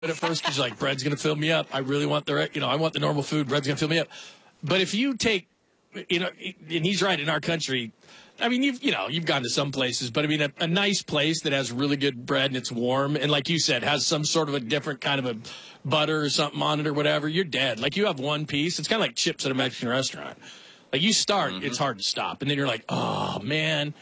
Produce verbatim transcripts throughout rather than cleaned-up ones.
at first because you're like, bread's going to fill me up. I really want the, you know, I want the normal food. Bread's going to fill me up. But if you take, you know, and he's right, in our country, I mean, you've, you know, you've gone to some places, but I mean, a, a nice place that has really good bread and it's warm. And like you said, has some sort of a different kind of a butter or something on it or whatever. You're dead. Like you have one piece. It's kind of like chips at a Mexican restaurant. Like you start, mm-hmm. it's hard to stop. And then you're like, oh man.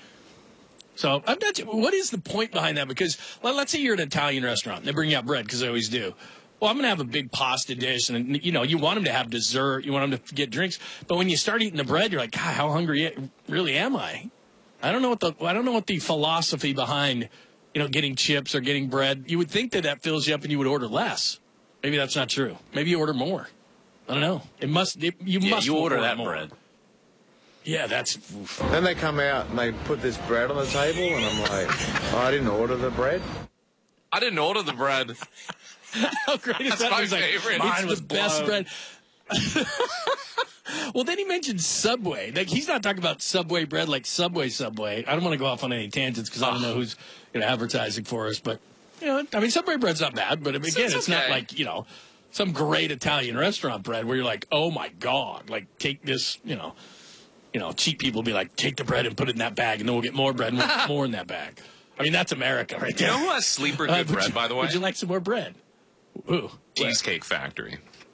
So I'm not, what is the point behind that? Because let's say you're at an Italian restaurant and they bring you out bread because they always do. Well, I'm going to have a big pasta dish, and, you know, you want them to have dessert. You want them to get drinks. But when you start eating the bread, you're like, God, how hungry really am I? I don't know what the I don't know what the philosophy behind, you know, getting chips or getting bread. You would think that that fills you up and you would order less. Maybe that's not true. Maybe you order more. I don't know. It must. It, you yeah, must you order, order that more. bread. Yeah, that's. Oof. Then they come out and they put this bread on the table, and I'm like, oh, I didn't order the bread. I didn't order the bread. How great is That's that? my He's like, favorite. Mine It's was the best blown. bread. Well, then he mentioned Subway. Like he's not talking about Subway bread like Subway Subway. I don't want to go off on any tangents because I don't know who's you know advertising for us. But you know, I mean, Subway bread's not bad. But I mean, again, It's it's okay. not like you know some great Italian restaurant bread where you're like, oh my god, like take this, you know, you know, cheap people be like, take the bread and put it in that bag, and then we'll get more bread and we'll put more in that bag. I mean, that's America right You there. know who has sleeper Uh, good would bread, you- by the way? Would you like some more bread? Ooh, Cheesecake Factory.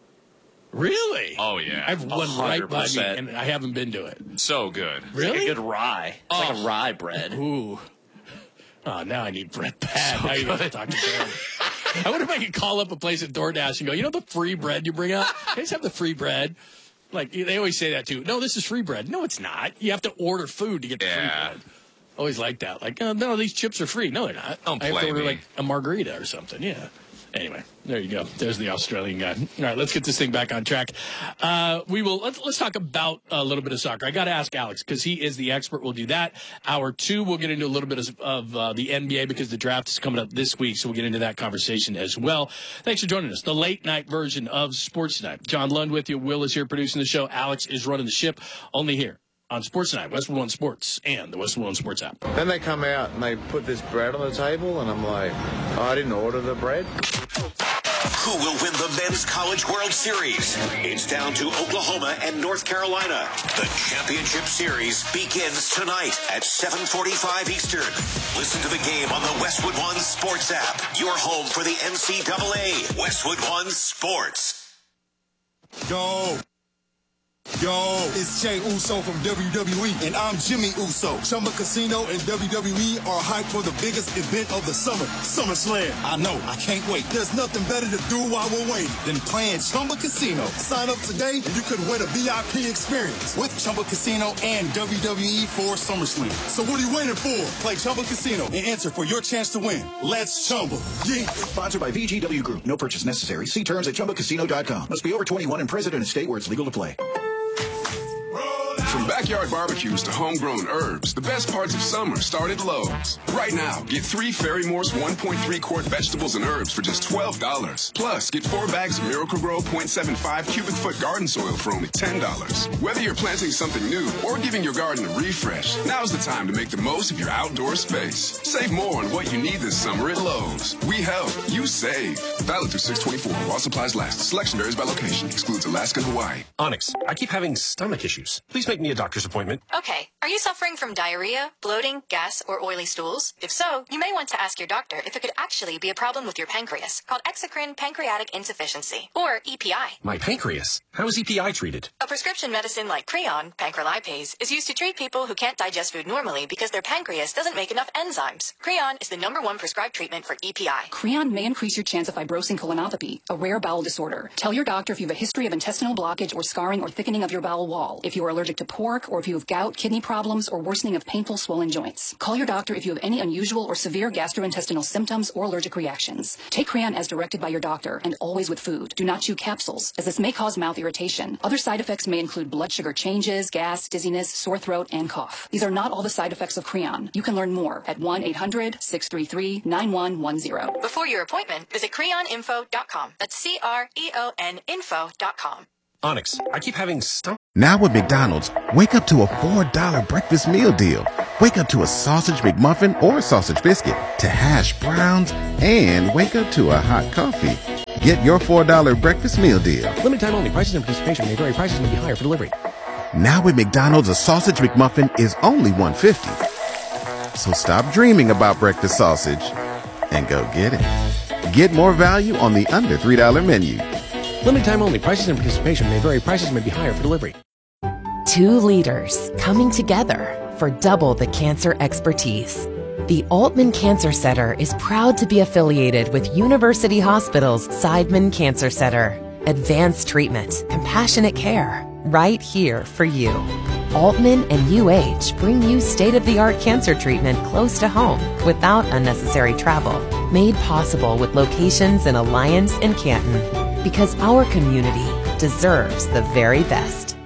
really? Oh, yeah. I have one right by me, one hundred percent. and I haven't been to it. So good. Really? Like a good rye. It's like a rye bread. Ooh. Oh, now I need bread bad. So now you have to good. talk to bread. I wonder if I could call up a place at DoorDash and go, you know the free bread you bring out? They just have the free bread. Like, they always say that, too. No, this is free bread. No, it's not. You have to order food to get the Yeah. free bread. Always like that. Like, oh, no, these chips are free. No, they're not. Don't I have to play order, me. like, a margarita or something. Yeah. Anyway, there you go. There's the Australian guy. All right, let's get this thing back on track. Uh, we will let's, let's talk about a little bit of soccer. I got to ask Alex because he is the expert. We'll do that. Hour two, we'll get into a little bit of, of uh, the N B A because the draft is coming up this week, so we'll get into that conversation as well. Thanks for joining us. The late night version of Sports Night. John Lund with you. Will is here producing the show. Alex is running the ship. Only here on Sports Night, Westwood One Sports, and the Westwood One Sports app. Then they come out and they put this bread on the table, and I'm like, oh, I didn't order the bread. Who will win the Men's College World Series? It's down to Oklahoma and North Carolina. The championship series begins tonight at seven forty-five Eastern. Listen to the game on the Westwood One Sports app. Your home for the N C double A. Westwood One Sports. Yo. Yo, it's Jay Uso from W W E, and I'm Jimmy Uso. Chumba Casino and W W E are hyped for the biggest event of the summer, SummerSlam. I know, I can't wait. There's nothing better to do while we're waiting than playing Chumba Casino. Sign up today and you could win a V I P experience with Chumba Casino and W W E for SummerSlam. So what are you waiting for? Play Chumba Casino and enter for your chance to win. Let's Chumba. Yeah. Sponsored by V G W Group. No purchase necessary. See terms at chumba casino dot com. Must be over twenty-one and present in a state where it's legal to play. From backyard barbecues to homegrown herbs, the best parts of summer start at Lowe's. Right now, get three Fairy Moore's one point three quart vegetables and herbs for just twelve dollars. Plus, get four bags of Miracle-Gro point seven five cubic foot garden soil for only ten dollars. Whether you're planting something new or giving your garden a refresh, now's the time to make the most of your outdoor space. Save more on what you need this summer at Lowe's. We help, you save. Valid through six twenty-four while supplies last. Selection varies by location. Excludes Alaska and Hawaii. Onyx, I keep having stomach issues. Please make me a doctor's appointment. Okay, are you suffering from diarrhea, bloating, gas, or oily stools? If so, you may want to ask your doctor if it could actually be a problem with your pancreas, called exocrine pancreatic insufficiency, or E P I. My pancreas? How is E P I treated? A prescription medicine like Creon, pancrelipase, is used to treat people who can't digest food normally because their pancreas doesn't make enough enzymes. Creon is the number one prescribed treatment for E P I. Creon may increase your chance of fibrosing colonopathy, a rare bowel disorder. Tell your doctor if you have a history of intestinal blockage or scarring or thickening of your bowel wall, if you are allergic to pork, or if you have gout, kidney problems, or worsening of painful swollen joints. Call your doctor if you have any unusual or severe gastrointestinal symptoms or allergic reactions. Take Creon as directed by your doctor, and always with food. Do not chew capsules, as this may cause mouth irritation. Other side effects may include blood sugar changes, gas, dizziness, sore throat, and cough. These are not all the side effects of Creon. You can learn more at one eight hundred six three three nine one one zero. Before your appointment, visit creon info dot com. That's C R E O N info dot com. Onyx, I keep having stomach... Now at McDonald's, wake up to a four dollar breakfast meal deal. Wake up to a sausage McMuffin or sausage biscuit, to hash browns, and wake up to a hot coffee. Get your four dollar breakfast meal deal. Limited time only. Prices and participation may vary. Prices may be higher for delivery. Now at McDonald's, a sausage McMuffin is only one dollar fifty. So stop dreaming about breakfast sausage and go get it. Get more value on the under three dollar menu. Limited time only. Prices and participation may vary. Prices may be higher for delivery. Two leaders coming together for double the cancer expertise. The Altman Cancer Center is proud to be affiliated with University Hospital's Seidman Cancer Center. Advanced treatment, compassionate care, right here for you. Altman and U H bring you state-of-the-art cancer treatment close to home without unnecessary travel. Made possible with locations in Alliance and Canton. Because our community deserves the very best.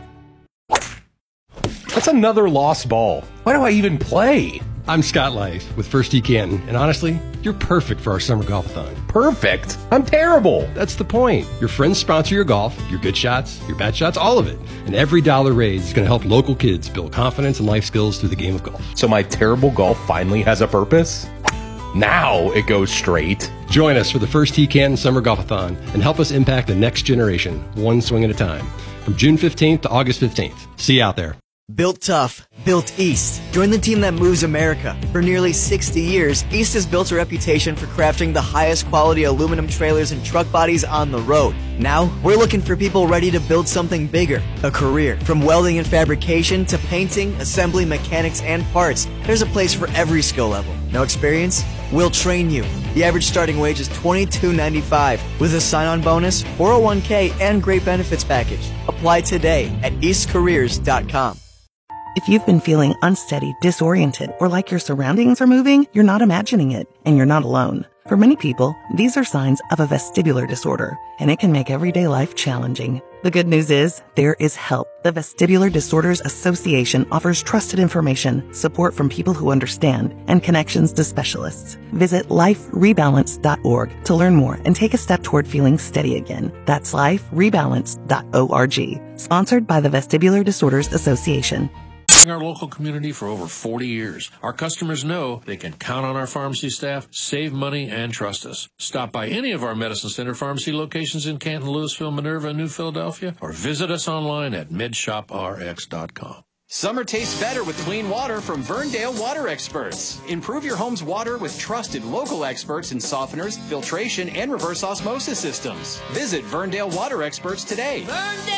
That's another lost ball. Why do I even play? I'm Scott Lice with First Tee Canton, and honestly, you're perfect for our summer golf-a-thon. Perfect? I'm terrible. That's the point. Your friends sponsor your golf, your good shots, your bad shots, all of it. And every dollar raised is going to help local kids build confidence and life skills through the game of golf. So my terrible golf finally has a purpose? Now it goes straight. Join us for the First Tee Canton Summer Golf-a-thon and help us impact the next generation, one swing at a time. From June fifteenth to August fifteenth. See you out there. Built tough, built East. Join the team that moves America. For nearly sixty years, East has built a reputation for crafting the highest quality aluminum trailers and truck bodies on the road. Now, we're looking for people ready to build something bigger, a career. From welding and fabrication to painting, assembly, mechanics, and parts, there's a place for every skill level. No experience? We'll train you. The average starting wage is twenty-two ninety-five with a sign-on bonus, four oh one k, and great benefits package. Apply today at east careers dot com. If you've been feeling unsteady, disoriented, or like your surroundings are moving, you're not imagining it, and you're not alone. For many people, these are signs of a vestibular disorder, and it can make everyday life challenging. The good news is, there is help. The Vestibular Disorders Association offers trusted information, support from people who understand, and connections to specialists. Visit life rebalance dot org to learn more and take a step toward feeling steady again. That's life rebalance dot org. Sponsored by the Vestibular Disorders Association. Our local community for over forty years. Our customers know they can count on our pharmacy staff, save money, and trust us. Stop by any of our Medicine Center pharmacy locations in Canton, Louisville, Minerva, and New Philadelphia, or visit us online at med shop r x dot com. Summer tastes better with clean water from Verndale Water Experts. Improve your home's water with trusted local experts in softeners, filtration, and reverse osmosis systems. Visit Verndale Water Experts today. Verndale!